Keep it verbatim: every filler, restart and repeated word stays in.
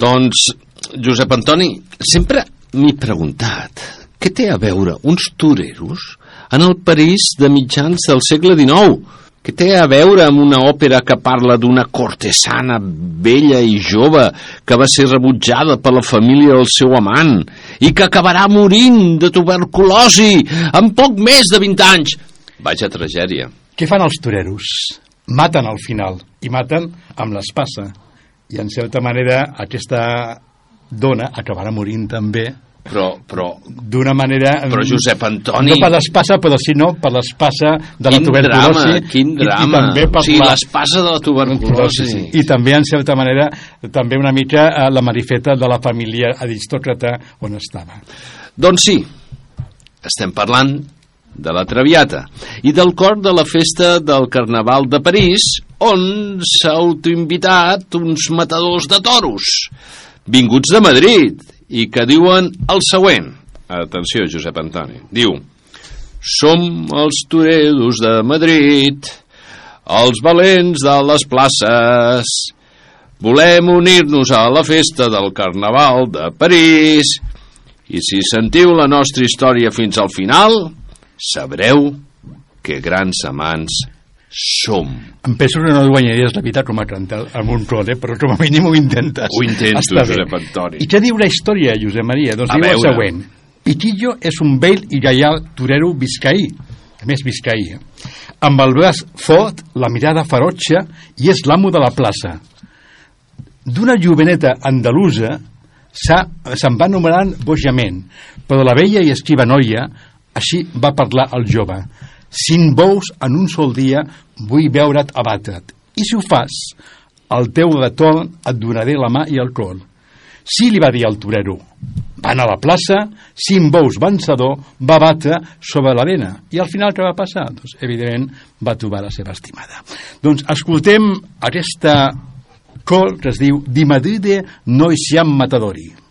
Doncs, Josep Antoni, sempre m'he preguntat què té a veure uns toreros en el París de mitjans del segle dinou? Què té a veure amb una òpera que parla d'una cortesana vella i jove que va ser rebutjada per la família del seu amant i que acabarà morint de tuberculosi en poc més de vint anys? Vaja tragèdia. Què fan els toreros? Maten al final, i maten amb l'espasa. I en certa manera aquesta dona acabarà morint també, però, però d'una manera... Però Josep Antoni... No per l'espasa, però sinó per l'espasa de la tuberculosi. Quin drama, quin drama. I, i o sigui, la... l'espasa de la tuberculosi. Sí. I també, en certa manera, també una mica la marifeta de la família aristòcrata on estava. Doncs sí, estem parlant de la Traviata i del cor de la festa del Carnaval de París, on s'ha autoinvitat uns matadors de toros vinguts de Madrid i que diuen el següent. Atenció, Josep Antoni. Diu: som els toreros de Madrid, els valents de les places, volem unir-nos a la festa del Carnaval de París, i si sentiu la nostra història fins al final, sabreu que grans amants som. Em penso que no guanyaries la vida com a cantar amb un cor, eh? Però com a mínim ho intentes. Ho intento, Josep Antoni. I què diu la història, Josep Maria? Doncs a diu veure. El següent. Pitillo és un vell i lleial torero viscaí, a més viscaí, eh? Amb el braç fort, la mirada ferotge, i és l'amo de la plaça. D'una joveneta andalusa se'n va anomenant bojament, però la vella i esquiva noia, així va parlar el jove: cinc bous en un sol dia vull veure't abatre't, i si ho fas, al teu retorn et donaré la mà i el cor. Sí, li va dir el torero. Van a la plaça, cinc bous vencedor, va batre sobre l'arena, i al final què va passar? Doncs, evidentment, va trobar la seva estimada. Doncs escoltem aquesta cor que es diu Di Madride noi siam matadori.